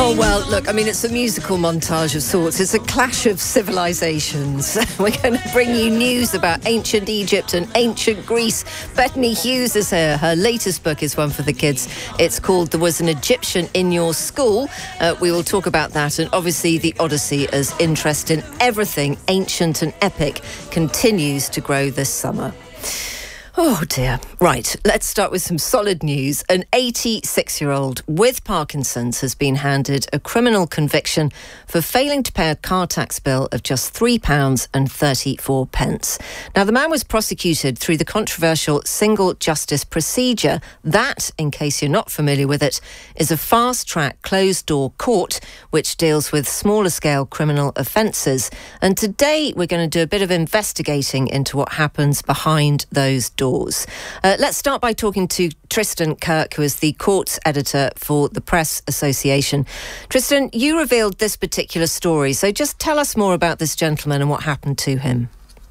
Oh, well, look, I mean, it's a musical montage of sorts. It's a clash of civilizations. We're going to bring you news about ancient Egypt and ancient Greece. Bethany Hughes is here. Her latest book is one for the kids. It's called There Was an Egyptian in Your School. We will talk about that. And obviously, the Odyssey, as interest in everything ancient and epic, continues to grow this summer. Oh dear. Right, let's start with some solid news. An 86-year-old with Parkinson's has been handed a criminal conviction for failing to pay a car tax bill of just £3.34. Now, the man was prosecuted through the controversial single justice procedure. That, in case you're not familiar with it, is a fast-track closed-door court which deals with smaller-scale criminal offences. And today we're going to do a bit of investigating into what happens behind those doors. Let's start by talking to Tristan Kirk, who is the courts editor for the Press Association. Tristan, you revealed this particular story, so just tell us more about this gentleman and what happened to him.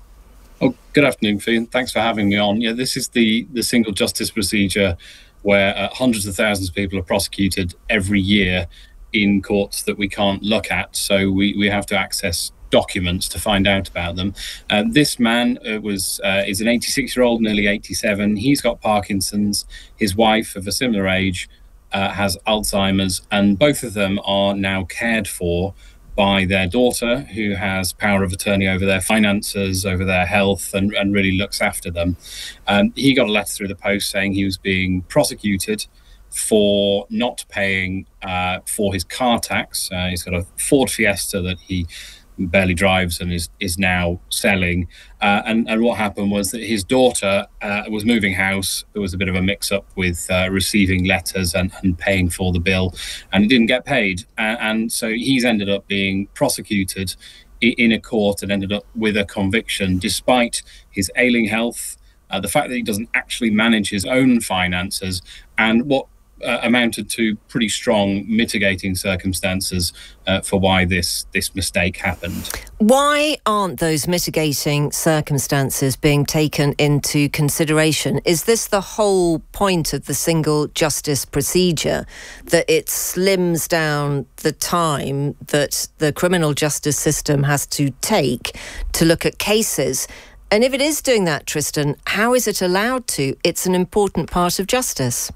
Oh, good afternoon, Fee. Thanks for having me on. Yeah, this is the single justice procedure where hundreds of thousands of people are prosecuted every year in courts that we can't look at, so we have to access documents to find out about them. This man is an 86-year-old, nearly 87. He's got Parkinson's. His wife, of a similar age, has Alzheimer's, and both of them are now cared for by their daughter, who has power of attorney over their finances, over their health, and really looks after them. He got a letter through the post saying he was being prosecuted for not paying for his car tax. He's got a Ford Fiesta that he barely drives and is now selling. And what happened was that his daughter was moving house. There was a bit of a mix-up with receiving letters and paying for the bill, and it didn't get paid. And so he's ended up being prosecuted in a court and ended up with a conviction, despite his ailing health, the fact that he doesn't actually manage his own finances, and what amounted to pretty strong mitigating circumstances for why this mistake happened. Why aren't those mitigating circumstances being taken into consideration? Is this the whole point of the single justice procedure, that it slims down the time that the criminal justice system has to take to look at cases? And if it is doing that, Tristan, how is it allowed to? It's an important part of justice.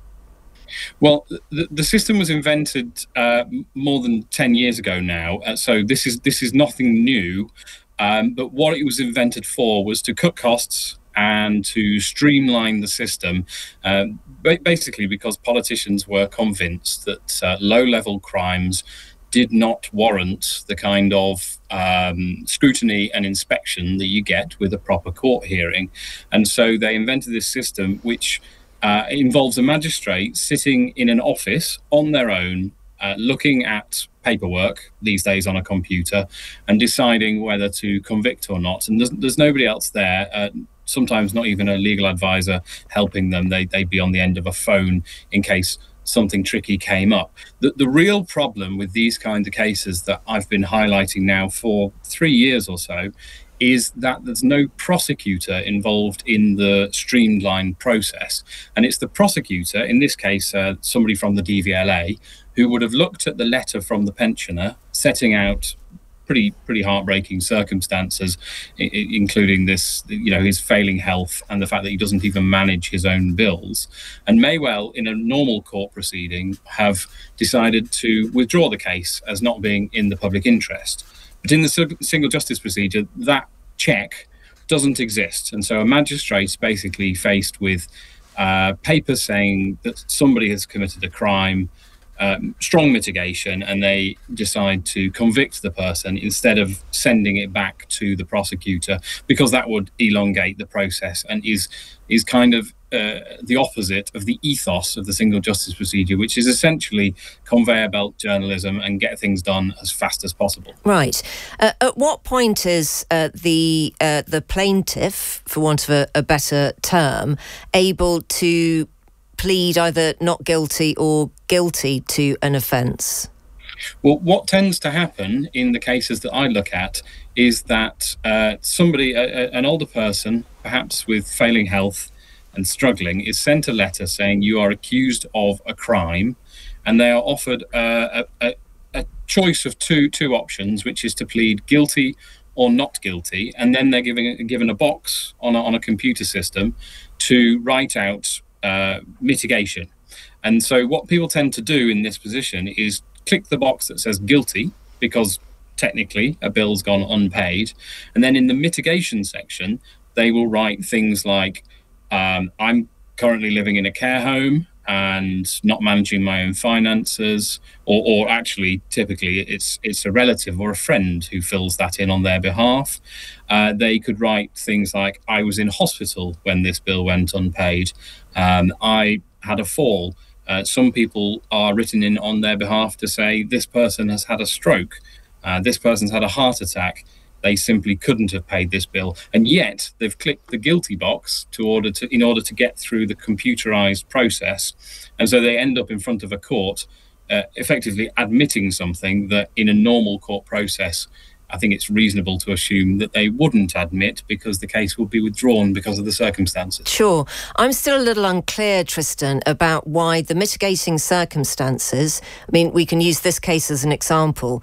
Well, the system was invented more than 10 years ago now, so this is nothing new. But what it was invented for was to cut costs and to streamline the system, basically because politicians were convinced that low-level crimes did not warrant the kind of scrutiny and inspection that you get with a proper court hearing. And so they invented this system which involves a magistrate sitting in an office on their own, looking at paperwork, these days on a computer, and deciding whether to convict or not. And there's nobody else there, sometimes not even a legal advisor helping them. They'd be on the end of a phone in case something tricky came up. The real problem with these kinds of cases that I've been highlighting now for 3 years or so is that there's no prosecutor involved in the streamlined process. And it's the prosecutor, in this case, somebody from the DVLA, who would have looked at the letter from the pensioner, setting out pretty heartbreaking circumstances, including this, his failing health and the fact that he doesn't even manage his own bills, and may well, in a normal court proceeding, have decided to withdraw the case as not being in the public interest. But in the single justice procedure, that check doesn't exist. And so a magistrate is basically faced with papers saying that somebody has committed a crime, strong mitigation, and they decide to convict the person instead of sending it back to the prosecutor, because that would elongate the process and is kind of the opposite of the ethos of the single justice procedure, which is essentially conveyor belt journalism and get things done as fast as possible. Right. At what point is the plaintiff, for want of a better term, able to plead either not guilty or guilty to an offence? Well, what tends to happen in the cases that I look at is that somebody, an older person, perhaps with failing health and struggling, is sent a letter saying you are accused of a crime, and they are offered a choice of two options, which is to plead guilty or not guilty, and then they're given a box on a computer system to write out mitigation. And so what people tend to do in this position is click the box that says guilty, because technically a bill's gone unpaid, and then in the mitigation section they will write things like, I'm currently living in a care home and not managing my own finances, or actually typically it's a relative or a friend who fills that in on their behalf. They could write things like, I was in hospital when this bill went unpaid, I had a fall. Some people are written in on their behalf to say, this person has had a stroke, this person's had a heart attack, they simply couldn't have paid this bill, and yet they've clicked the guilty box in order to get through the computerized process. And so they end up in front of a court effectively admitting something that in a normal court process, I think it's reasonable to assume that they wouldn't admit, because the case would be withdrawn because of the circumstances. Sure. I'm still a little unclear, Tristan, about why the mitigating circumstances, I mean, we can use this case as an example,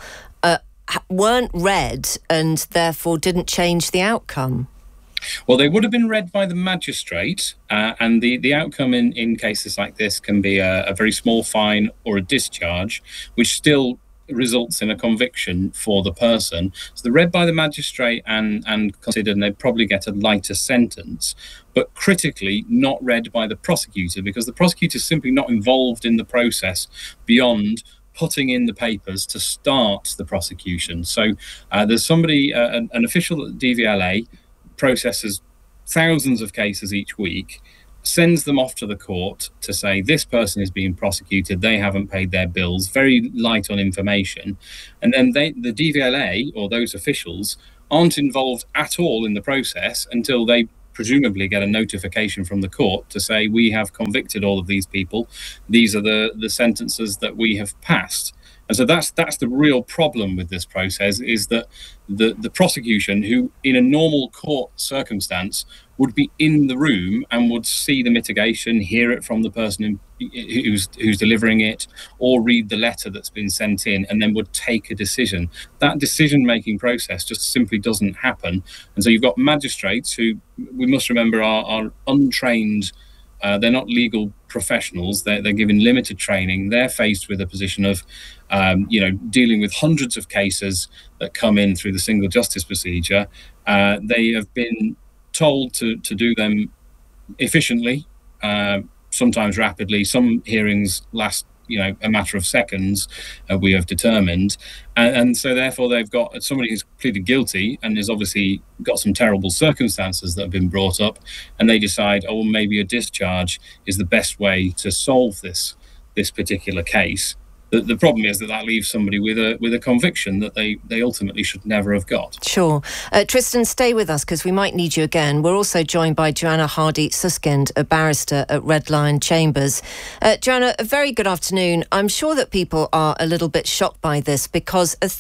weren't read and therefore didn't change the outcome. Well, they would have been read by the magistrate, and the outcome in cases like this can be a very small fine or a discharge, which still results in a conviction for the person. So they're read by the magistrate and considered, and they'd probably get a lighter sentence, but critically not read by the prosecutor, because the prosecutor is simply not involved in the process beyond putting in the papers to start the prosecution. So there's somebody, an official at DVLA, processes thousands of cases each week, sends them off to the court to say, this person is being prosecuted, they haven't paid their bills, very light on information. And then the DVLA, or those officials, aren't involved at all in the process until they presumably get a notification from the court to say, we have convicted all of these people, these are the sentences that we have passed. And so that's the real problem with this process, is that the prosecution, who in a normal court circumstance would be in the room and would see the mitigation, hear it from the person who's delivering it, or read the letter that's been sent in, and then would take a decision. That decision-making process just simply doesn't happen. And so you've got magistrates who, we must remember, are untrained. They're not legal professionals. They're given limited training. They're faced with a position of, dealing with hundreds of cases that come in through the single justice procedure. They have been told to do them efficiently, sometimes rapidly. Some hearings last, a matter of seconds, we have determined. And so therefore they've got somebody who's pleaded guilty and has obviously got some terrible circumstances that have been brought up, and they decide, oh, maybe a discharge is the best way to solve this particular case. The problem is that leaves somebody with a conviction that they ultimately should never have got. Sure. Tristan, stay with us because we might need you again. We're also joined by Joanna Hardy-Suskind, a barrister at Red Lion Chambers. Joanna, a very good afternoon. I'm sure that people are a little bit shocked by this, because a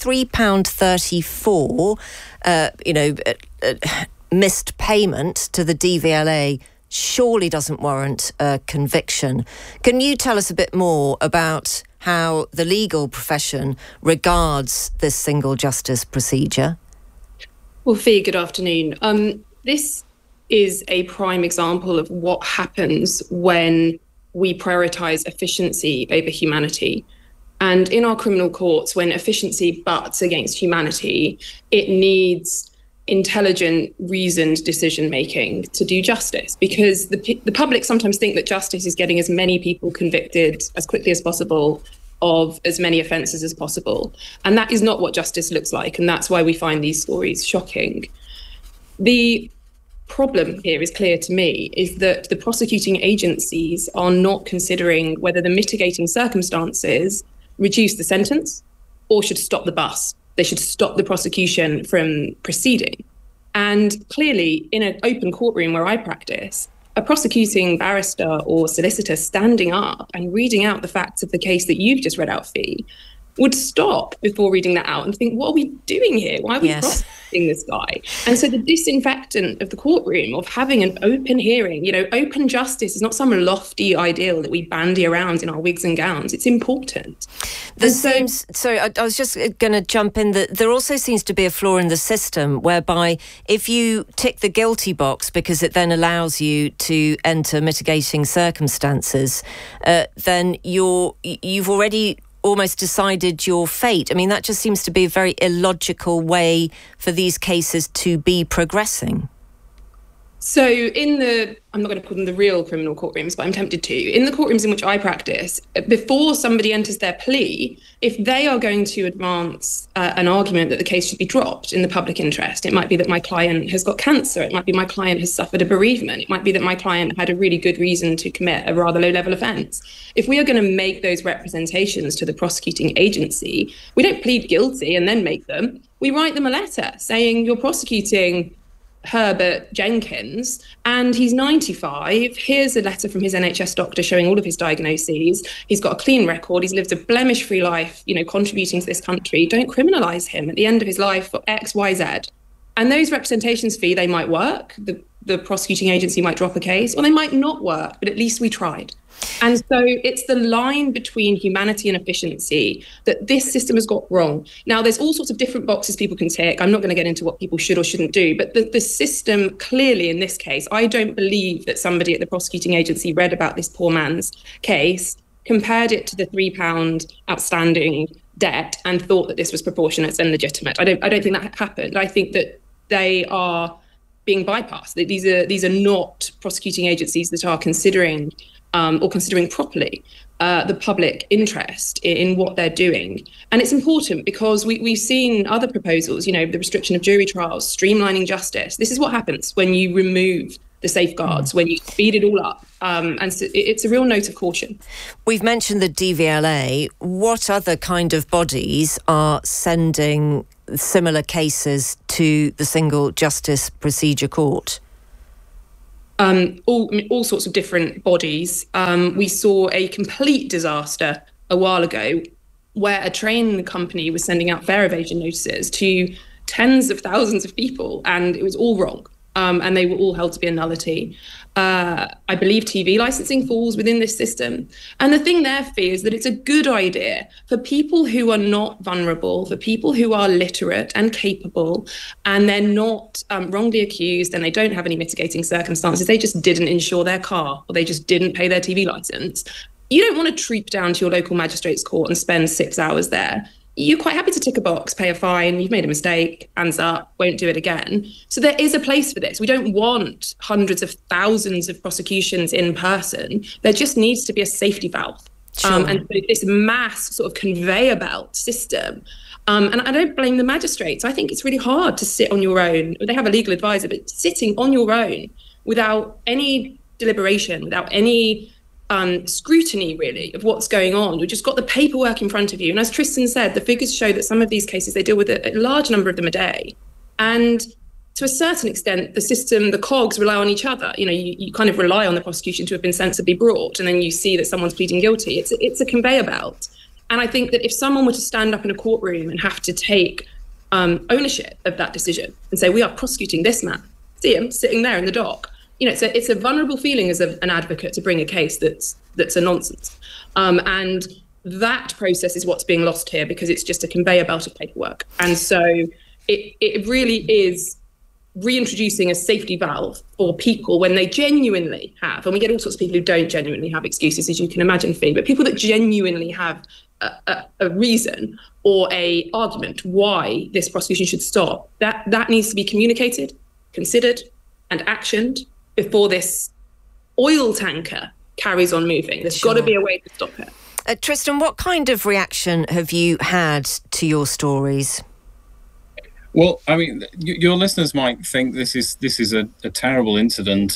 £3.34 missed payment to the DVLA surely doesn't warrant a conviction. Can you tell us a bit more about how the legal profession regards this single justice procedure? Well, Fee, good afternoon. This is a prime example of what happens when we prioritise efficiency over humanity. And in our criminal courts, when efficiency butts against humanity, it needs intelligent, reasoned decision-making to do justice, because the public sometimes think that justice is getting as many people convicted as quickly as possible of as many offences as possible. And that is not what justice looks like. And that's why we find these stories shocking. The problem here is clear to me, is that the prosecuting agencies are not considering whether the mitigating circumstances reduce the sentence or should stop the bus. They should stop the prosecution from proceeding. And clearly, in an open courtroom where I practice, a prosecuting barrister or solicitor standing up and reading out the facts of the case that you've just read out, Fee, would stop before reading that out and think, what are we doing here? Why are we prosecuting this guy? And so the disinfectant of the courtroom, of having an open hearing, open justice is not some lofty ideal that we bandy around in our wigs and gowns. It's important. I was just going to jump in that there also seems to be a flaw in the system whereby if you tick the guilty box because it then allows you to enter mitigating circumstances, then you've already almost decided your fate. I mean, that just seems to be a very illogical way for these cases to be progressing. So I'm not going to call them the real criminal courtrooms, but I'm tempted to. In the courtrooms in which I practice, before somebody enters their plea, if they are going to advance an argument that the case should be dropped in the public interest, it might be that my client has got cancer, it might be my client has suffered a bereavement, it might be that my client had a really good reason to commit a rather low-level offence. If we are going to make those representations to the prosecuting agency, we don't plead guilty and then make them. We write them a letter saying, you're prosecuting Herbert Jenkins and he's 95. Here's a letter from his NHS doctor showing all of his diagnoses. He's got a clean record. He's lived a blemish-free life, contributing to this country. Don't criminalise him at the end of his life for X, Y, Z. And those representations they might work. The prosecuting agency might drop a case, or they might not work, but at least we tried. And so it's the line between humanity and efficiency that this system has got wrong. Now, there's all sorts of different boxes people can tick. I'm not going to get into what people should or shouldn't do, but the system clearly in this case, I don't believe that somebody at the prosecuting agency read about this poor man's case, compared it to the £3 outstanding debt and thought that this was proportionate and legitimate. I don't think that happened. I think that they are being bypassed. These are not prosecuting agencies that are considering properly the public interest in what they're doing. And it's important because we've seen other proposals, the restriction of jury trials, streamlining justice. This is what happens when you remove the safeguards, when you speed it all up. And so it's a real note of caution. We've mentioned the DVLA. What other kind of bodies are sending similar cases to the Single Justice Procedure Court? All sorts of different bodies. We saw a complete disaster a while ago where a train company was sending out fare evasion notices to tens of thousands of people, and it was all wrong. And they were all held to be a nullity. I believe TV licensing falls within this system. And the thing there, Fee, is that it's a good idea for people who are not vulnerable, for people who are literate and capable, and they're not wrongly accused and they don't have any mitigating circumstances. They just didn't insure their car or they just didn't pay their TV license. You don't want to troop down to your local magistrate's court and spend 6 hours there. You're quite happy to tick a box, pay a fine, you've made a mistake, hands up, won't do it again. So there is a place for this. We don't want hundreds of thousands of prosecutions in person. There just needs to be a safety valve. Sure. And so this mass sort of conveyor belt system. And I don't blame the magistrates. I think it's really hard to sit on your own. They have a legal advisor, but sitting on your own without any deliberation, without any scrutiny, really, of what's going on. You've just got the paperwork in front of you. And as Tristan said, the figures show that some of these cases, they deal with a large number of them a day. And to a certain extent, the system, the cogs rely on each other. You kind of rely on the prosecution to have been sensibly brought, and then you see that someone's pleading guilty. It's a conveyor belt. And I think that if someone were to stand up in a courtroom and have to take ownership of that decision and say, we are prosecuting this man, see him sitting there in the dock, it's a vulnerable feeling as an advocate to bring a case that's a nonsense. And that process is what's being lost here because it's just a conveyor belt of paperwork. And so it really is reintroducing a safety valve for people when they genuinely have, and we get all sorts of people who don't genuinely have excuses, as you can imagine, Fee, but people that genuinely have a reason or a argument why this prosecution should stop, that needs to be communicated, considered, and actioned before this oil tanker carries on moving. There's got to be a way to stop it. Tristan, what kind of reaction have you had to your stories? Well, I mean, your listeners might think this is a terrible incident,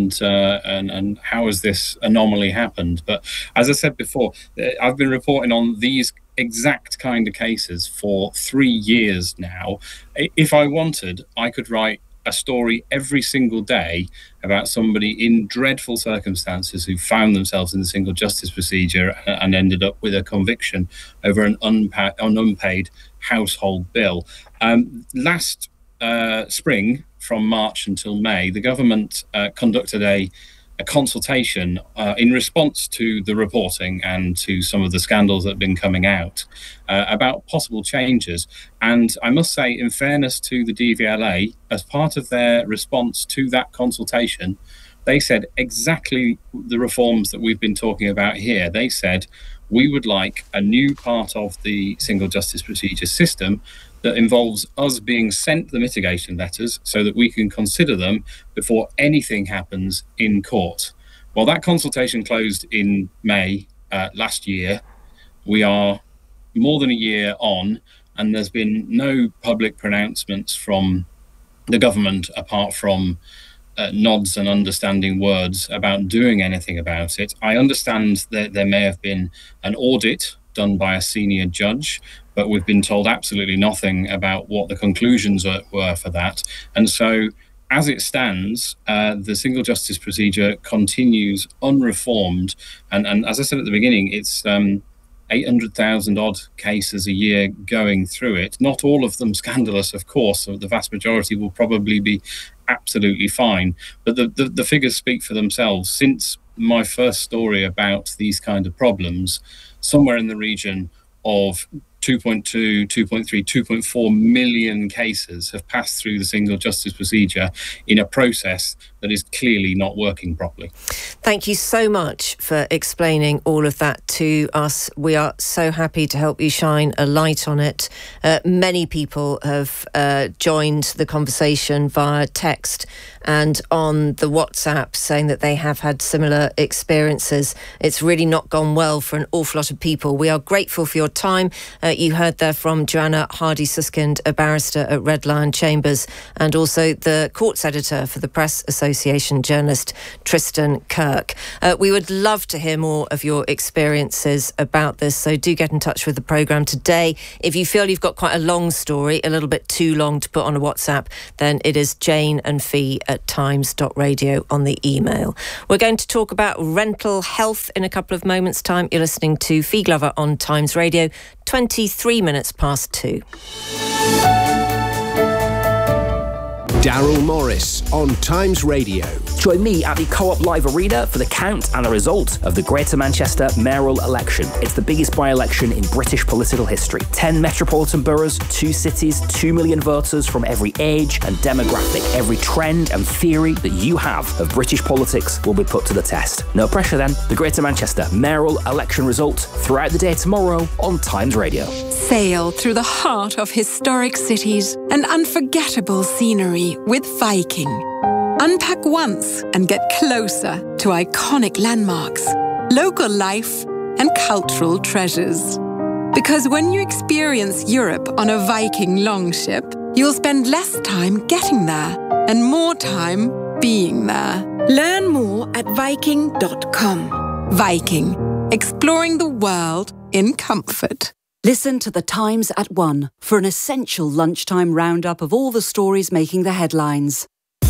and how has this anomaly happened? But as I said before, I've been reporting on these exact kind of cases for 3 years now. If I wanted, I could write a story every single day about somebody in dreadful circumstances who found themselves in the single justice procedure and ended up with a conviction over an unpaid household bill. Last spring, from March until May, the government conducted a consultation in response to the reporting and to some of the scandals that have been coming out about possible changes. And I must say, in fairness to the DVLA, as part of their response to that consultation, they said exactly the reforms that we've been talking about here. They said, we would like a new part of the single justice procedure system that involves us being sent the mitigation letters so that we can consider them before anything happens in court. Well, that consultation closed in May last year. We are more than a year on, and there's been no public pronouncements from the government apart from nods and understanding words about doing anything about it. I understand that there may have been an audit done by a senior judge, but we've been told absolutely nothing about what the conclusions were for that. And so, as it stands, the single justice procedure continues unreformed. And as I said at the beginning, it's 800,000 odd cases a year going through it. Not all of them scandalous, of course. So the vast majority will probably be absolutely fine. But the figures speak for themselves. Since my first story about these kind of problems, somewhere in the region of 2.2, 2.3, 2.4 million cases have passed through the single justice procedure in a process that is clearly not working properly. Thank you so much for explaining all of that to us. We are so happy to help you shine a light on it. Many people have joined the conversation via text and on the WhatsApp saying that they have had similar experiences. It's really not gone well for an awful lot of people. We are grateful for your time. You heard there from Joanna Hardy-Suskind, a barrister at Red Lion Chambers, and also the courts editor for the Press Association, journalist Tristan Kirk. We would love to hear more of your experiences about this, so do get in touch with the programme today. If you feel you've got quite a long story, a little bit too long to put on a WhatsApp, then it is janeandfee@times.radio on the email. We're going to talk about rental health in a couple of moments' time. You're listening to Fee Glover on Times Radio, 23 minutes past 2. Daryl Morris on Times Radio. Join me at the Co-op Live Arena for the count and the result of the Greater Manchester mayoral election. It's the biggest by-election in British political history. 10 metropolitan boroughs, 2 cities, 2 million voters from every age and demographic. Every trend and theory that you have of British politics will be put to the test. No pressure then. The Greater Manchester mayoral election result throughout the day tomorrow on Times Radio. Sail through the heart of historic cities and unforgettable scenery with Viking. Unpack once and get closer to iconic landmarks, local life and cultural treasures. Because when you experience Europe on a Viking longship, you'll spend less time getting there and more time being there. Learn more at Viking.com. Viking, exploring the world in comfort. Listen to The Times at 1 for an essential lunchtime roundup of all the stories making the headlines.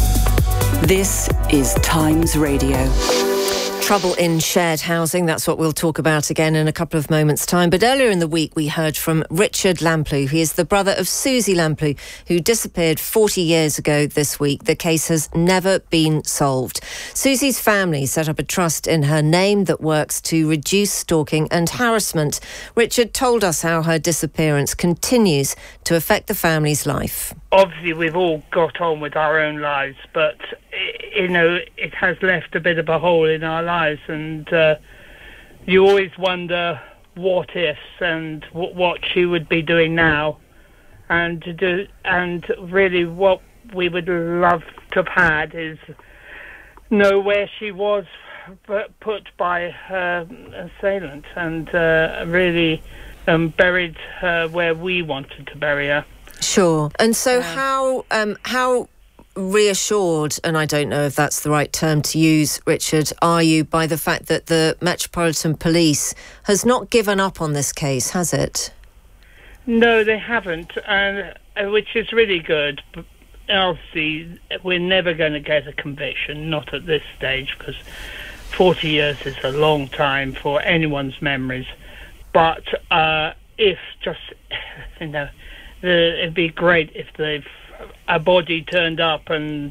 This is Times Radio. Trouble in shared housing, that's what we'll talk about again in a couple of moments' time. But earlier in the week, we heard from Richard Lamplugh. He is the brother of Susie Lamplugh, who disappeared 40 years ago this week. The case has never been solved. Susie's family set up a trust in her name that works to reduce stalking and harassment. Richard told us how her disappearance continues to affect the family's life. Obviously, we've all got on with our own lives, but, you know, it has left a bit of a hole in our lives, and you always wonder what ifs and what she would be doing now, and really what we would love to have had is know where she was put by her assailant, and really buried her where we wanted to bury her. Sure. And so how reassured, and I don't know if that's the right term to use, Richard, are you by the fact that the Metropolitan Police has not given up on this case, has it? No, they haven't, and which is really good. obviously we're never going to get a conviction, not at this stage, because 40 years is a long time for anyone's memories. But if just, it'd be great if a body turned up and,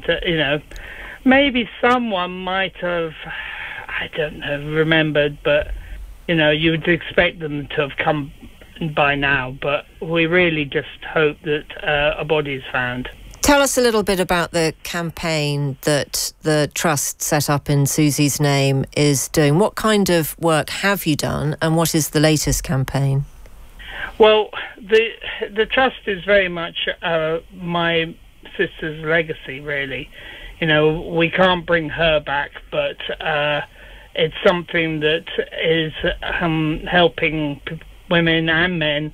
maybe someone might have, I don't know, remembered, but, you would expect them to have come by now. But we really just hope that a body is found. Tell us a little bit about the campaign that the Trust set up in Susie's name is doing. What kind of work have you done, and what is the latest campaign? Well, the Trust is very much my sister's legacy, really. We can't bring her back, but it's something that is helping women and men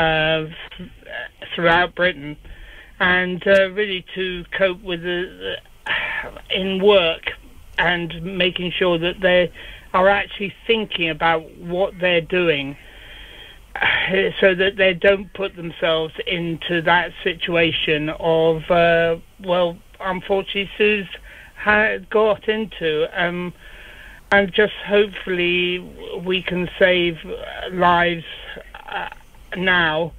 throughout Britain, and really to cope with in work and making sure that they are actually thinking about what they're doing, so that they don't put themselves into that situation of, unfortunately Suze had got into. And just hopefully we can save lives now.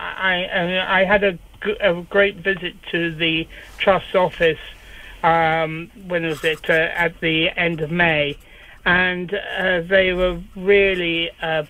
I had a great visit to the Trust office, when was it, at the end of May, and they were really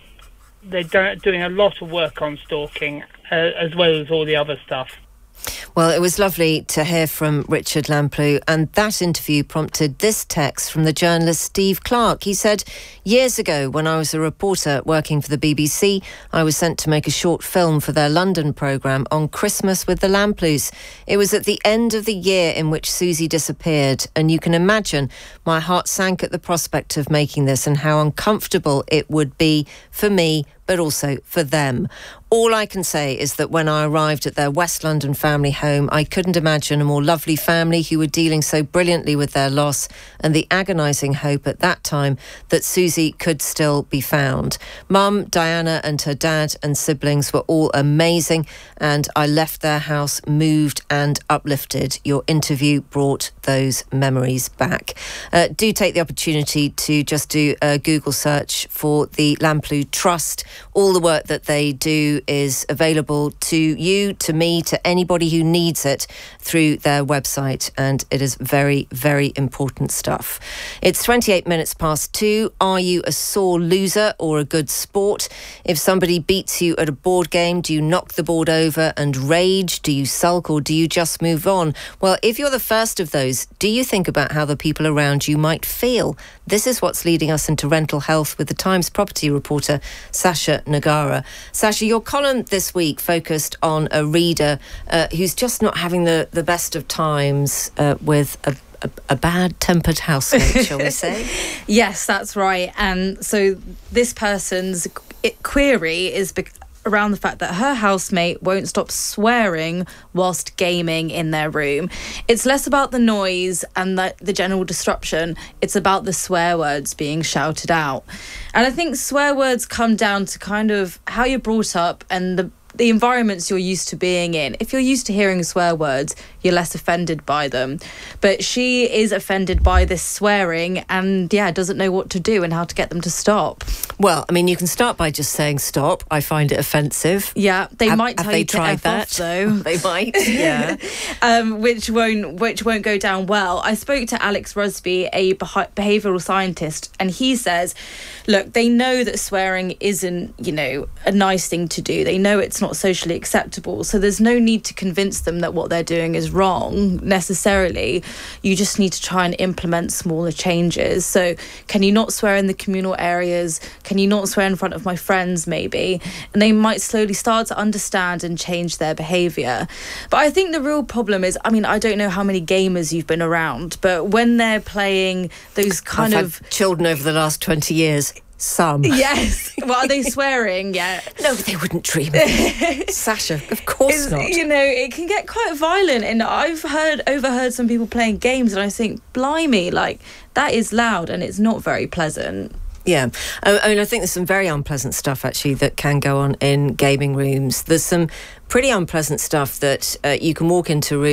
they're doing a lot of work on stalking, as well as all the other stuff. Well, it was lovely to hear from Richard Lamplugh, and that interview prompted this text from the journalist Steve Clark. He said, "Years ago, when I was a reporter working for the BBC, I was sent to make a short film for their London programme on Christmas with the Lamplughs. It was at the end of the year in which Susie disappeared, and you can imagine my heart sank at the prospect of making this and how uncomfortable it would be for me, but also for them. All I can say is that when I arrived at their West London family home, I couldn't imagine a more lovely family who were dealing so brilliantly with their loss and the agonising hope at that time that Susie could still be found. Mum, Diana and her dad and siblings were all amazing, and I left their house moved and uplifted. Your interview brought those memories back." Do take the opportunity to just do a Google search for the Lamplugh Trust. All the work that they do is available to you, to me, to anybody who needs it through their website, and it is very, very important stuff. It's 28 minutes past 2. Are you a sore loser or a good sport? If somebody beats you at a board game, do you knock the board over and rage? Do you sulk, or do you just move on? Well, if you're the first of those, do you think about how the people around you might feel? This is what's leading us into rental health with the Times property reporter Sasha Nagara. Sasha, your column this week focused on a reader who's just not having the best of times with a bad-tempered housemate, shall we say? Yes, that's right. And so this person's query is around the fact that her housemate won't stop swearing whilst gaming in their room. It's less about the noise and the general disruption. It's about the swear words being shouted out. And I think swear words come down to kind of how you're brought up and the environments you're used to being in. If you're used to hearing swear words, you're less offended by them. But she is offended by this swearing and, doesn't know what to do and how to get them to stop. Well, I mean, you can start by just saying stop. I find it offensive. Yeah, they might tell you to F off, though. They might, yeah. Which won't go down well. I spoke to Alex Rusby, a behavioural scientist, and he says, look, they know that swearing isn't, a nice thing to do. They know it's not socially acceptable. So there's no need to convince them that what they're doing is wrong necessarily. You just need to try and implement smaller changes. So can you not swear in the communal areas? Can you not swear in front of my friends, maybe? And they might slowly start to understand and change their behaviour. But I think the real problem is, I mean, I don't know how many gamers you've been around, but when they're playing those kind I've had children over the last 20 years. Some. Yes. Well, are they swearing? Yeah. No, they wouldn't dream of it. Sasha, of course not. It can get quite violent, and I've overheard some people playing games, and I think, blimey, that is loud, and it's not very pleasant. Yeah, I mean, I think there's some very unpleasant stuff, actually, that can go on in gaming rooms. There's some pretty unpleasant stuff that you can walk into a room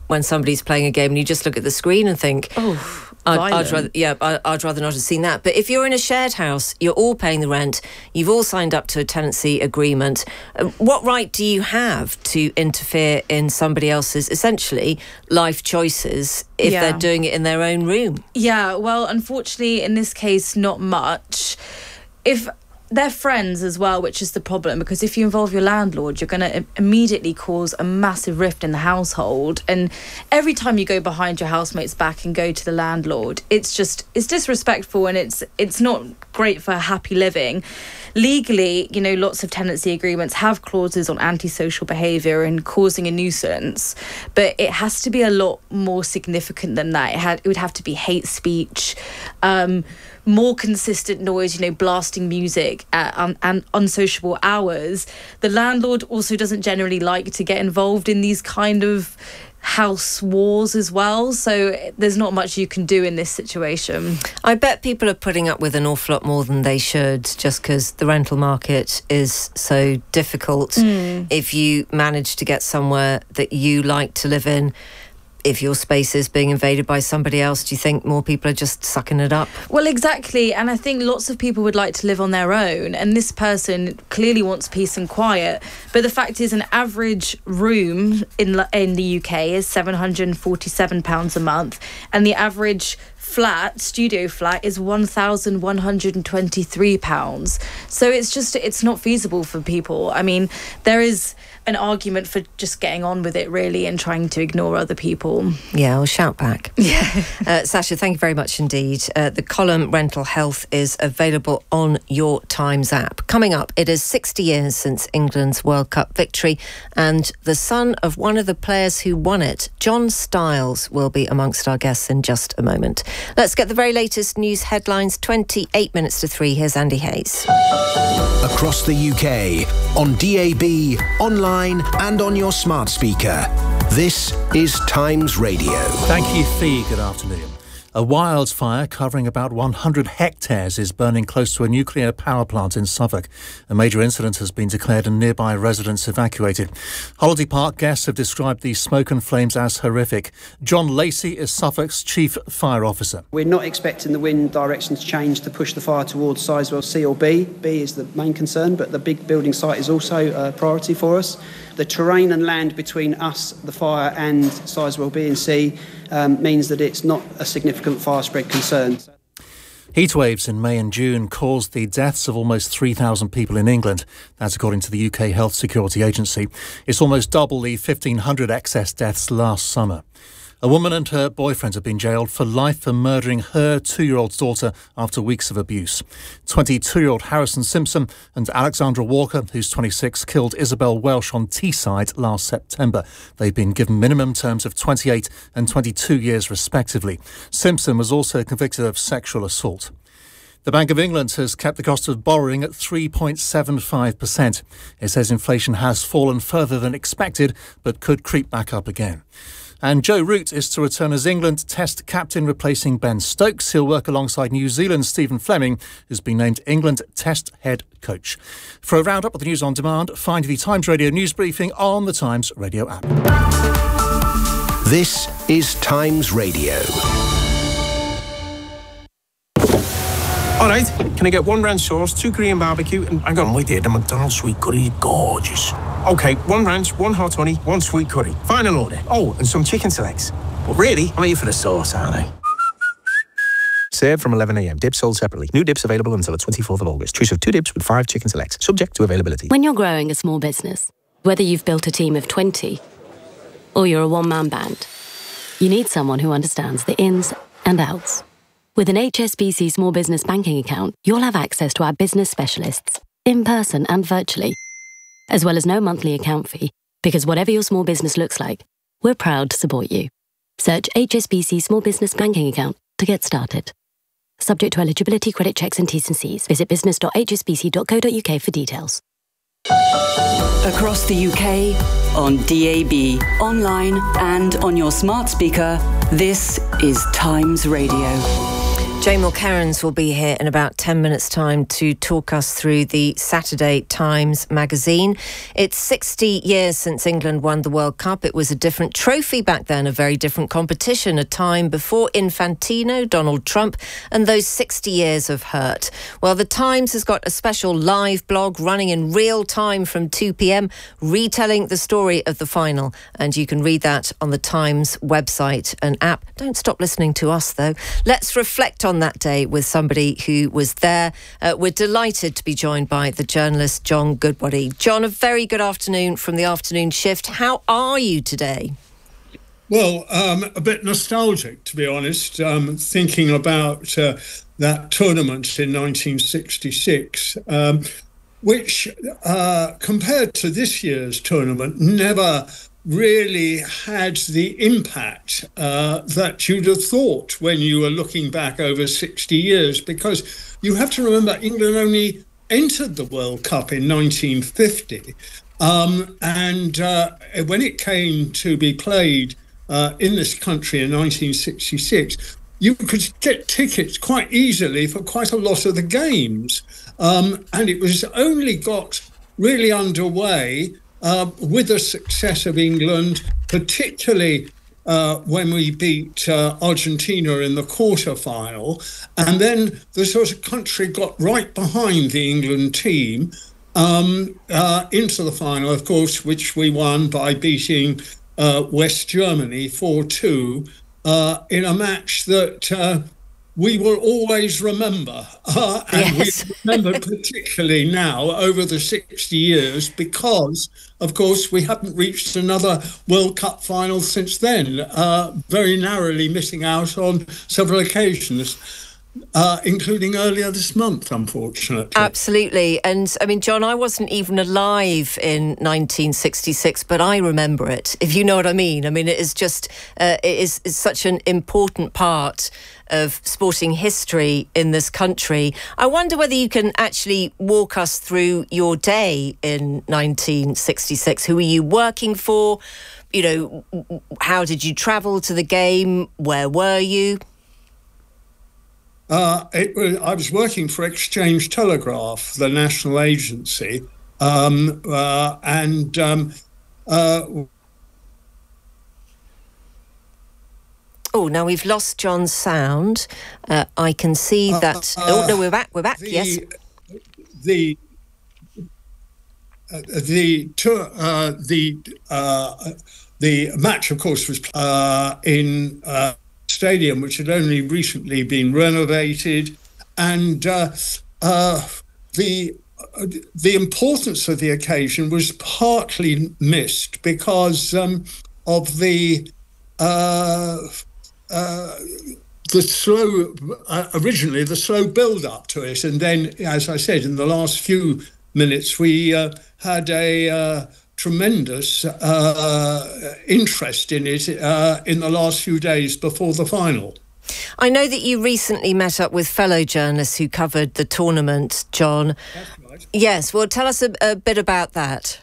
when somebody's playing a game and you just look at the screen and think, I'd rather not have seen that. But if you're in a shared house, you're all paying the rent, you've all signed up to a tenancy agreement, what right do you have to interfere in somebody else's, essentially, life choices if they're doing it in their own room? Yeah, well, unfortunately, in this case, not much. If they're friends as well, which is the problem, because if you involve your landlord, you're going to immediately cause a massive rift in the household. And every time you go behind your housemate's back and go to the landlord, it's disrespectful, and it's not great for happy living. Legally, lots of tenancy agreements have clauses on antisocial behaviour and causing a nuisance, but it has to be a lot more significant than that. It would have to be hate speech, more consistent noise, blasting music at unsociable hours. The landlord also doesn't generally like to get involved in these kind of house wars as well, so there's not much you can do in this situation. I bet people are putting up with an awful lot more than they should, just because the rental market is so difficult. If you manage to get somewhere that you like to live in, if your space is being invaded by somebody else, do you think more people are just sucking it up? Well, exactly. And I think lots of people would like to live on their own. And this person clearly wants peace and quiet. But the fact is, an average room in the UK is £747 a month. And the average studio flat is £1,123. So it's not feasible for people. I mean, there is an argument for just getting on with it, really, and trying to ignore other people. Yeah, or shout back. Yeah. Sasha, thank you very much indeed. The column Rental Health is available on Your Times app. Coming up, it is 60 years since England's World Cup victory, and the son of one of the players who won it, John Stiles, will be amongst our guests in just a moment. Let's get the very latest news headlines. 28 minutes to 3. Here's Andy Hayes. Across the UK, on DAB, online and on your smart speaker. This is Times Radio. Thank you, Fee. Good afternoon. A wildfire covering about 100 hectares is burning close to a nuclear power plant in Suffolk. A major incident has been declared and nearby residents evacuated. Holiday Park guests have described the smoke and flames as horrific. John Lacey is Suffolk's chief fire officer. We're not expecting the wind direction to change to push the fire towards Sizewell C or B. B is the main concern, but the big building site is also a priority for us. The terrain and land between us, the fire, and Sizewell B and C means that it's not a significant fire spread concern. Heatwaves in May and June caused the deaths of almost 3,000 people in England. That's according to the UK Health Security Agency. It's almost double the 1,500 excess deaths last summer. A woman and her boyfriend have been jailed for life for murdering her 2-year-old daughter after weeks of abuse. 22-year-old Harrison Simpson and Alexandra Walker, who's 26, killed Isabel Welsh on Teesside last September. They've been given minimum terms of 28 and 22 years respectively. Simpson was also convicted of sexual assault. The Bank of England has kept the cost of borrowing at 3.75%. It says inflation has fallen further than expected, but could creep back up again. And Joe Root is to return as England Test captain, replacing Ben Stokes. He'll work alongside New Zealand's Stephen Fleming, who's been named England Test head coach. For a roundup of the news on demand, find the Times Radio news briefing on the Times Radio app. This is Times Radio. All right, can I get 1 ranch sauce, 2 Korean barbecue, and hang on, wait there, the McDonald's sweet curry, gorgeous. Okay, 1 ranch, 1 hot honey, 1 sweet curry. Final order. Oh, and some chicken selects. But really, I'm here for the sauce, aren't I? Served from 11 a.m. Dips sold separately. New dips available until the 24th of August. Choose of 2 dips with 5 chicken selects. Subject to availability. When you're growing a small business, whether you've built a team of 20 or you're a one-man band, you need someone who understands the ins and outs. With an HSBC Small Business Banking account, you'll have access to our business specialists, in person and virtually, as well as no monthly account fee, because whatever your small business looks like, we're proud to support you. Search HSBC Small Business Banking account to get started. Subject to eligibility, credit checks and T's and C's. Visit business.hsbc.co.uk for details. Across the UK, on DAB, online and on your smart speaker, this is Times Radio. Jane Mulcairns will be here in about 10 minutes' time to talk us through the Saturday Times magazine. It's 60 years since England won the World Cup. It was a different trophy back then, a very different competition, a time before Infantino, Donald Trump, and those 60 years of hurt. Well, the Times has got a special live blog running in real time from 2 p.m, retelling the story of the final. And you can read that on the Times website and app. Don't stop listening to us, though. Let's reflect on that day with somebody who was there. We're delighted to be joined by the journalist John Goodbody. John, a very good afternoon from the afternoon shift. How are you today? Well, a bit nostalgic, to be honest, thinking about that tournament in 1966, which, compared to this year's tournament, never really had the impact that you'd have thought when you were looking back over 60 years, because you have to remember England only entered the World Cup in 1950. And when it came to be played in this country in 1966, you could get tickets quite easily for quite a lot of the games. And it was only got really underway with the success of England, particularly when we beat Argentina in the quarter-final. And then the sort of country got right behind the England team into the final, of course, which we won by beating West Germany 4-2 in a match that we will always remember. And we remember particularly now over the 60 years because, of course, we haven't reached another World Cup final since then, very narrowly missing out on several occasions. Including earlier this month, unfortunately. Absolutely. And I mean, John, I wasn't even alive in 1966, but I remember it, if you know what I mean. I mean, it is just, it is such an important part of sporting history in this country. I wonder whether you can actually walk us through your day in 1966. Who were you working for? You know, how did you travel to the game? Where were you? I was working for Exchange Telegraph, the national agency, Oh, now we've lost John's sound. I can see that. Oh no, we're back. We're back. Yes. The match, of course, was in stadium, which had only recently been renovated, and the importance of the occasion was partly missed because of the slow, originally the slow build-up to it, and then, as I said, in the last few minutes, we had a tremendous interest in it in the last few days before the final. I know that you recently met up with fellow journalists who covered the tournament, John. That's right. Yes, well, tell us a bit about that.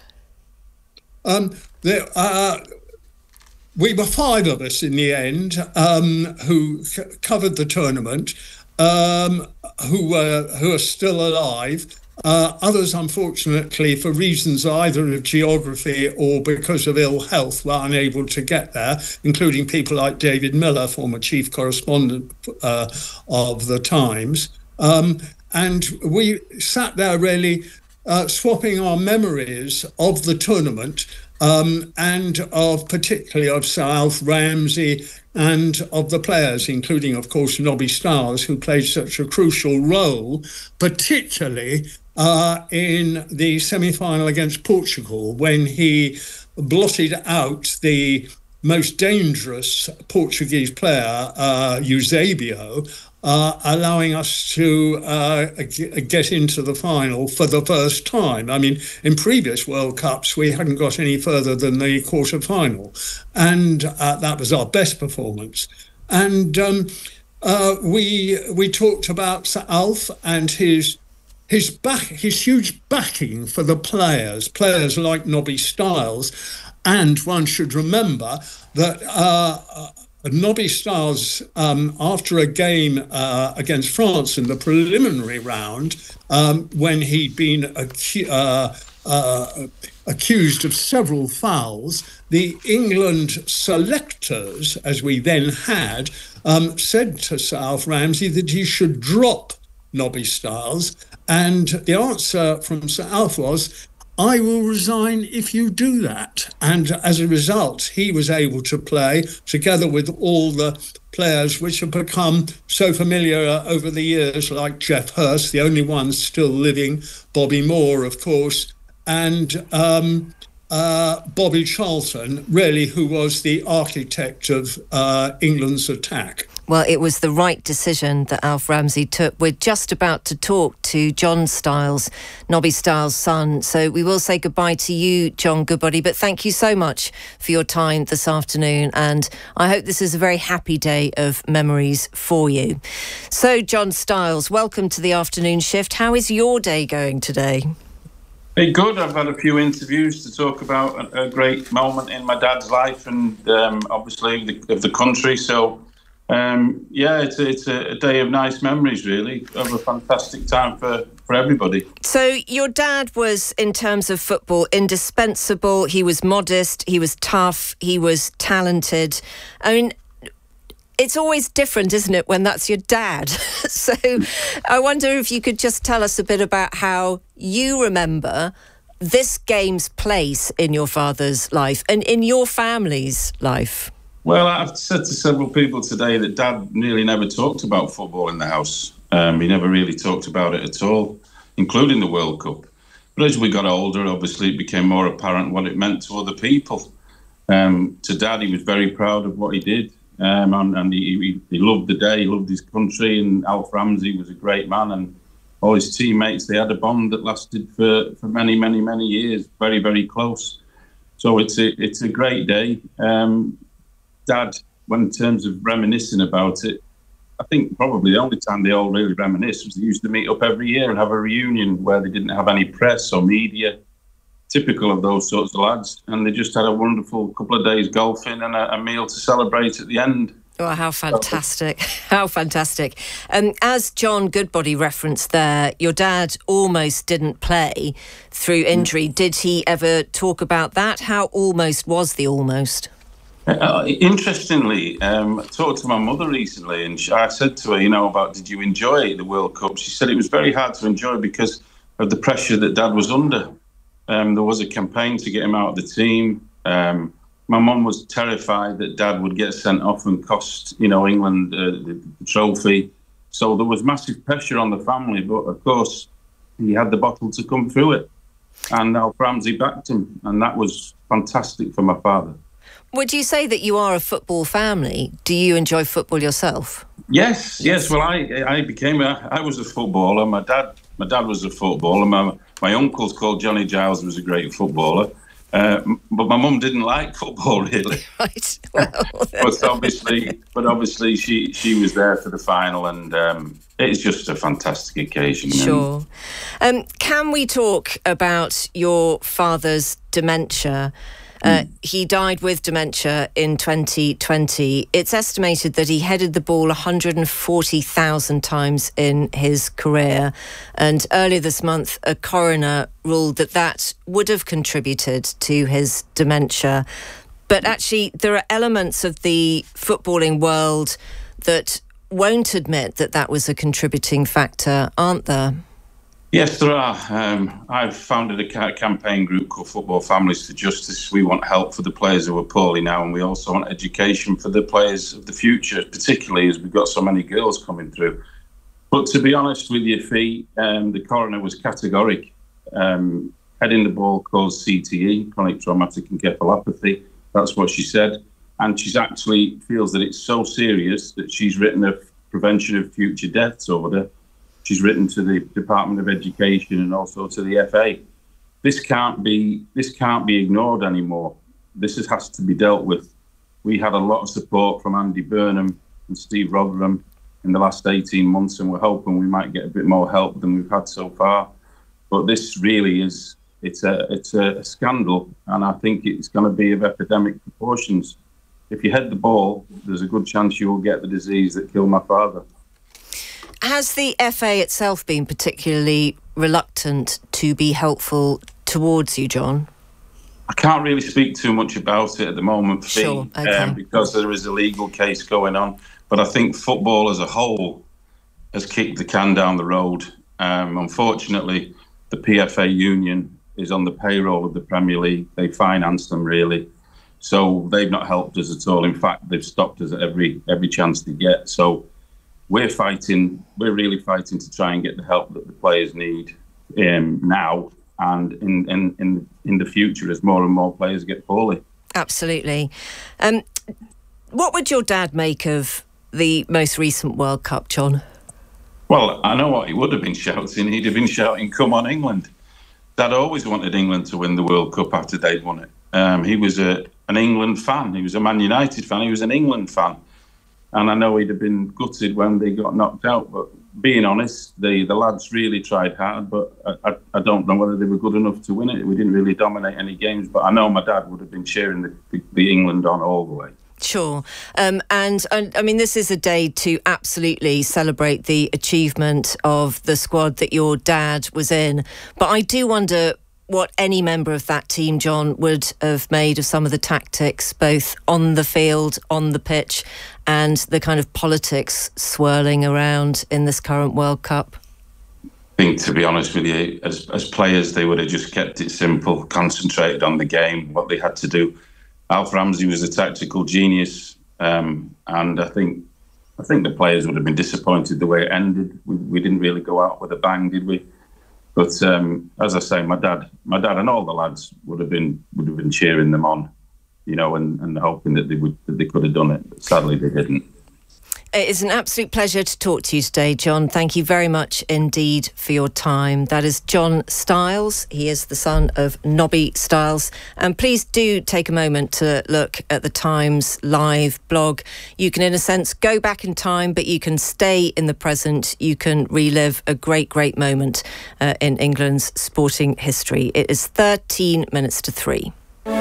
We were five of us in the end who covered the tournament, who are still alive. Others, unfortunately, for reasons either of geography or because of ill health, were unable to get there, including people like David Miller, former chief correspondent of the Times. And we sat there really swapping our memories of the tournament and of particularly of Sir Alf Ramsey and of the players, including, of course, Nobby Stiles, who played such a crucial role, particularly in the semi-final against Portugal, when he blotted out the most dangerous Portuguese player, Eusebio, allowing us to get into the final for the first time. I mean, in previous World Cups, we hadn't got any further than the quarter-final, and that was our best performance. And we talked about Sir Alf and his huge backing for the players like Nobby Stiles. And one should remember that Nobby Stiles, after a game against France in the preliminary round, when he'd been accused of several fouls, the England selectors, as we then had, said to Sir Alf Ramsey that he should drop Nobby Stiles. And the answer from Sir Alf was, I will resign if you do that. And as a result, he was able to play together with all the players which have become so familiar over the years, like Geoff Hurst, the only one still living, Bobby Moore, of course, and Bobby Charlton, really, who was the architect of England's attack. Well, it was the right decision that Alf Ramsey took. We're just about to talk to John Stiles, Nobby Stiles' son. So we will say goodbye to you, John Goodbody. But thank you so much for your time this afternoon. And I hope this is a very happy day of memories for you. So, John Stiles, welcome to the afternoon shift. How is your day going today? Hey, good. I've had a few interviews to talk about a great moment in my dad's life and obviously of the country. So, it's a day of nice memories, really, of a fantastic time for everybody. So your dad was, in terms of football, indispensable. He was modest, he was tough, he was talented. I mean, it's always different, isn't it, when that's your dad? So I wonder if you could just tell us a bit about how you remember this game's place in your father's life and in your family's life. Well, I've said to several people today that Dad nearly never talked about football in the house. He never really talked about it at all, including the World Cup. But as we got older, obviously, it became more apparent what it meant to other people. To Dad, he was very proud of what he did. And he loved the day, he loved his country, and Alf Ramsey was a great man. And all his teammates, they had a bond that lasted for many, many, many years, very, very close. So it's a great day. Dad, when in terms of reminiscing about it, I think probably the only time they all really reminisce was they used to meet up every year and have a reunion where they didn't have any press or media, typical of those sorts of lads. And they just had a wonderful couple of days golfing and a meal to celebrate at the end. Oh, how fantastic. How fantastic. As John Goodbody referenced there, your dad almost didn't play through injury. Did he ever talk about that? How almost was the almost? Interestingly, I talked to my mother recently, and I said to her, about did you enjoy the World Cup? She said it was very hard to enjoy because of the pressure that Dad was under. There was a campaign to get him out of the team. My mum was terrified that Dad would get sent off and cost, England the trophy. So there was massive pressure on the family, but of course he had the bottle to come through it. And Alf Ramsey backed him, and that was fantastic for my father. Would you say that you are a football family? Do you enjoy football yourself? Yes. Well, I was a footballer. My dad was a footballer. My uncle's called Johnny Giles, was a great footballer. But my mum didn't like football really. Right. Well, but obviously she was there for the final, and it's just a fantastic occasion. Sure. Can we talk about your father's dementia? He died with dementia in 2020. It's estimated that he headed the ball 140,000 times in his career. And earlier this month, a coroner ruled that would have contributed to his dementia. But actually, there are elements of the footballing world that won't admit that was a contributing factor, aren't there? Yes, there are. I've founded a campaign group called Football Families for Justice. We want help for the players who are poorly now, and we also want education for the players of the future, particularly as we've got so many girls coming through. But to be honest with you, Fee, the coroner was categoric. Heading the ball caused CTE, chronic traumatic encephalopathy. That's what she said. And she actually feels that it's so serious that she's written a prevention of future deaths order. She's written to the Department of Education and also to the FA. This can't be ignored anymore. This has to be dealt with. We had a lot of support from Andy Burnham and Steve Rotherham in the last 18 months, and we're hoping we might get a bit more help than we've had so far. But this really is, it's a scandal, and I think it's going to be of epidemic proportions. if you head the ball, there's a good chance you will get the disease that killed my father. Has the FA itself been particularly reluctant to be helpful towards you, John? I can't really speak too much about it at the moment, Fee, sure, okay. Because there is a legal case going on. But I think football as a whole has kicked the can down the road. Unfortunately, the PFA union is on the payroll of the Premier League. They finance them, really. So they've not helped us at all. In fact, they've stopped us at every chance they get. So we're really fighting to try and get the help that the players need now and in the future as more and more players get poorly. Absolutely. What would your dad make of the most recent World Cup, John? Well, I know what he would have been shouting. He'd have been shouting, "Come on, England." Dad always wanted England to win the World Cup after they'd won it. He was an England fan. He was a Man United fan. He was an England fan. And I know he'd have been gutted when they got knocked out. But being honest, the lads really tried hard. But I don't know whether they were good enough to win it. We didn't really dominate any games. But I know my dad would have been cheering the England on all the way. Sure. And I mean, this is a day to absolutely celebrate the achievement of the squad that your dad was in. But I do wonder what any member of that team, John, would have made of some of the tactics, both on the field, on the pitch, and the kind of politics swirling around in this current World Cup. I think, to be honest with you, as players, they would have just kept it simple, concentrated on the game, what they had to do. Alf Ramsey was a tactical genius, and I think the players would have been disappointed the way it ended. We didn't really go out with a bang, did we? But as I say, my dad and all the lads would have been cheering them on, you know, and hoping that they could have done it. But sadly, they didn't. It is an absolute pleasure to talk to you today, John. Thank you very much indeed for your time. That is John Stiles. He is the son of Nobby Stiles. And please do take a moment to look at the Times Live blog. You can, in a sense, go back in time, but you can stay in the present. You can relive a great, great moment in England's sporting history. It is 13 minutes to 3.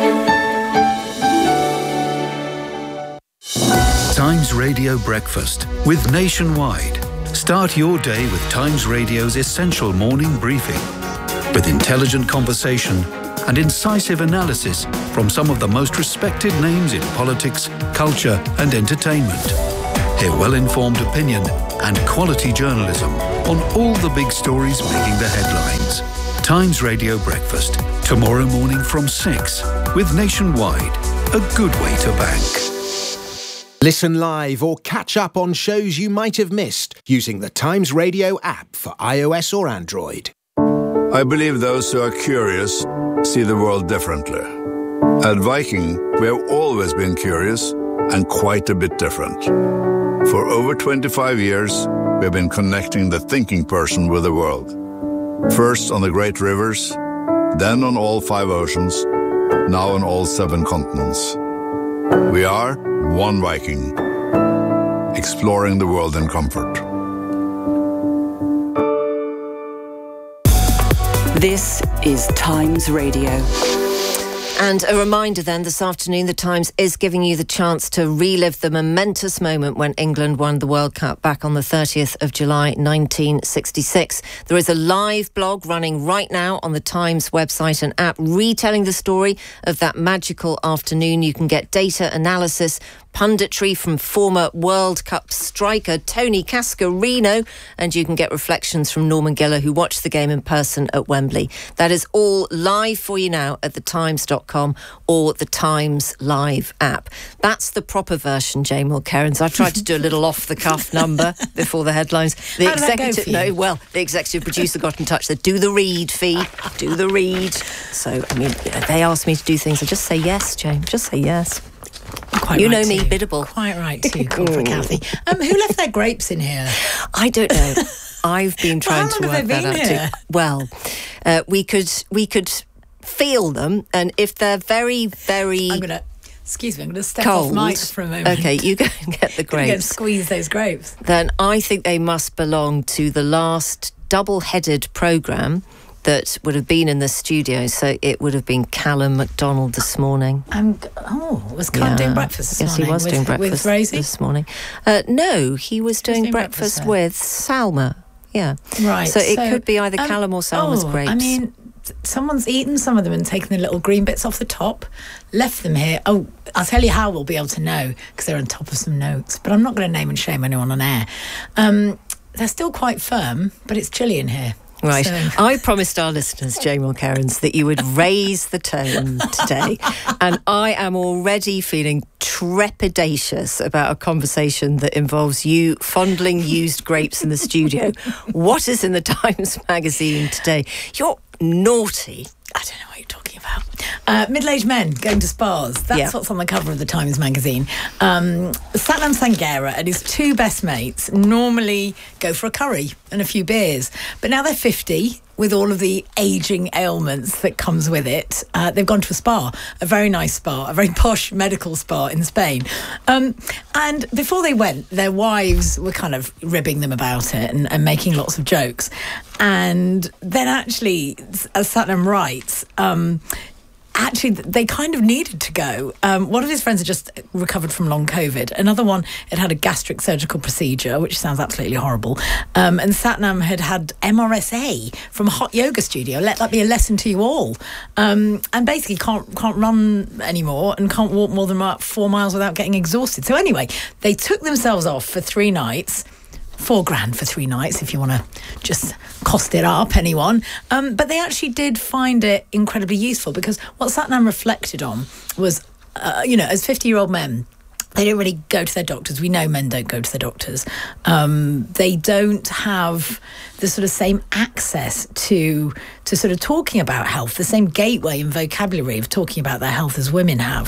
Times Radio Breakfast with Nationwide. Start your day with Times Radio's essential morning briefing with intelligent conversation and incisive analysis from some of the most respected names in politics, culture and entertainment. Hear well-informed opinion and quality journalism on all the big stories making the headlines. Times Radio Breakfast, tomorrow morning from 6 with Nationwide. A good way to bank. Listen live or catch up on shows you might have missed using the Times Radio app for iOS or Android. I believe those who are curious see the world differently. At Viking, we have always been curious and quite a bit different. For over 25 years, we have been connecting the thinking person with the world. First on the great rivers, then on all 5 oceans, now on all 7 continents. We are One Viking, exploring the world in comfort. This is Times Radio. And a reminder then, this afternoon, The Times is giving you the chance to relive the momentous moment when England won the World Cup back on the 30th of July 1966. There is a live blog running right now on the Times website and app retelling the story of that magical afternoon. You can get data analysis, punditry from former World Cup striker Tony Cascarino, and you can get reflections from Norman Giller, who watched the game in person at Wembley. That is all live for you now at thetimes.com or the Times Live app. That's the proper version, Jane Mulcairns. I tried to do a little off-the-cuff number before the headlines. The How did that go for you? The executive producer got in touch, said, do the read, Fee, do the read. So, I mean, they asked me to do things. I just say yes, Jane, just say yes. Quite you right know me, too. biddable. Quite right too, Corporate Kathy. Who left their grapes in here? I don't know. I've been trying to work that out here? too. Well, we could feel them, and if they're very, very I'm going to step cold, off mic for a moment. Okay, you go and get the I'm going to grapes. squeeze those grapes. Then I think they must belong to the last double-headed programme that would have been in the studio. So it would have been Callum MacDonald this morning. Was Callum doing breakfast this morning? Yes, he was doing breakfast with Rosie this morning. No, he was doing breakfast with Salma. Yeah. Right. So it could be either Callum or Salma's grapes. I mean, someone's eaten some of them and taken the little green bits off the top, left them here. Oh, I'll tell you how we'll be able to know, because they're on top of some notes. But I'm not going to name and shame anyone on air. They're still quite firm, but it's chilly in here. Right. So. I promised our listeners, Jane Mulkerrins, that you would raise the tone today. And I am already feeling trepidatious about a conversation that involves you fondling used grapes in the studio. What is in the Times magazine today? You're naughty. I don't know what you're talking about. Middle-aged men going to spas. That's what's on the cover of the Times magazine. Satnam Sanghera and his two best mates normally go for a curry and a few beers. But now they're 50, with all of the ageing ailments that comes with it. They've gone to a spa, a very nice spa, a very posh medical spa in Spain. And before they went, their wives were kind of ribbing them about it and making lots of jokes. And then actually, as Satnam writes, actually, they kind of needed to go. One of his friends had just recovered from long COVID. Another one had had a gastric surgical procedure, which sounds absolutely horrible. And Satnam had MRSA from a hot yoga studio. Let that be a lesson to you all. And basically can't run anymore and can't walk more than about 4 miles without getting exhausted. So anyway, they took themselves off for 3 nights. $4,000 for 3 nights, if you want to just cost it up, anyone. But they actually did find it incredibly useful, because what Satnam reflected on was, as 50-year-old men, they don't really go to their doctors. We know men don't go to their doctors. They don't have the sort of same access to sort of talking about health, the same gateway and vocabulary of talking about their health as women have.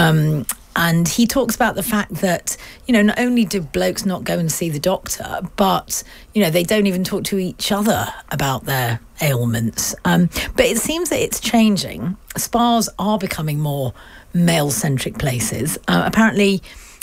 And he talks about the fact that, not only do blokes not go and see the doctor, but, they don't even talk to each other about their ailments. But it seems that it's changing. Spas are becoming more male-centric places. Apparently,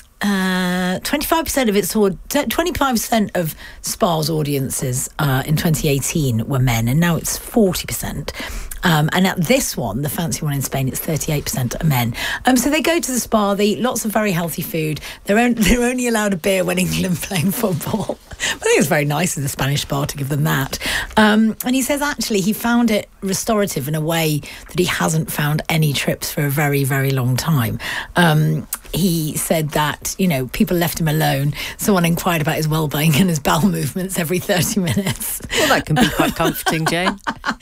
25% of Spa's audiences in 2018 were men, and now it's 40%. And at this one, the fancy one in Spain, it's 38% are men. So they go to the spa, they eat lots of very healthy food. They're only allowed a beer when England playing football. I think it's very nice of the Spanish spa to give them that. And he says actually he found it restorative in a way that he hasn't found any trips for a very, very long time. He said that, people left him alone. Someone inquired about his well-being and his bowel movements every 30 minutes. Well, that can be quite comforting, Jane.